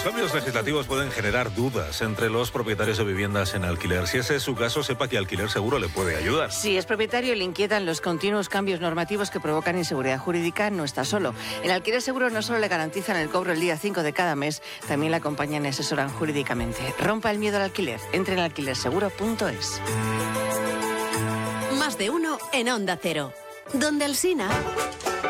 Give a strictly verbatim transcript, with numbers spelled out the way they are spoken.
cambios legislativos pueden generar dudas entre los propietarios de viviendas en alquiler. Si ese es su caso, sepa que Alquiler Seguro le puede ayudar. Si es propietario y le inquietan los continuos cambios normativos que provocan inseguridad jurídica, no está solo. En Alquiler Seguro no solo le garantizan el cobro el día cinco de cada mes, también le acompañan y asesoran jurídicamente. Rompa el miedo al alquiler. Entre en alquiler seguro punto es. Más de uno en Onda Cero. Donde Alsina.